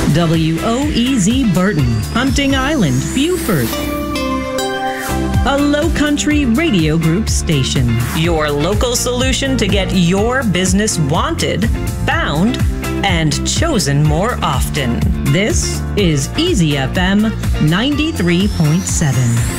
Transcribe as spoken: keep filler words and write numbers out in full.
W O E Z Burton, Hunting Island, Beaufort. A Low Country Radio Group station. Your local solution to get your business wanted, found, and chosen more often. This is Easy F M ninety-three point seven.